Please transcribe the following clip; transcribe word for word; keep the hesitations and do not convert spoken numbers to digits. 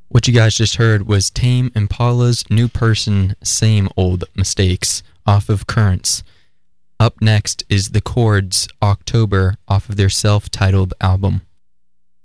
What you guys just heard was Tame Impala's New Person, Same Old Mistakes off of Currents. Up next is The Chords, October, off of their self-titled album.